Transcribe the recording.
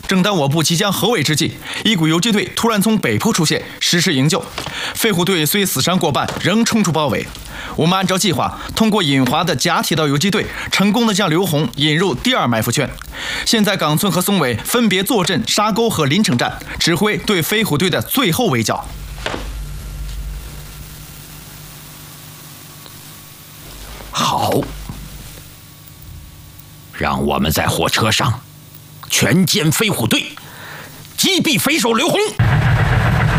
正当我部即将合围之际，一股游击队突然从北坡出现，实施营救。飞虎队虽死伤过半，仍冲出包围。我们按照计划，通过引华的假铁道游击队，成功的将刘洪引入第二埋伏圈。现在冈村和松尾分别坐镇沙沟和临城站，指挥对飞虎队的最后围剿。 好，让我们在火车上全歼飞虎队，击毙匪首刘洪。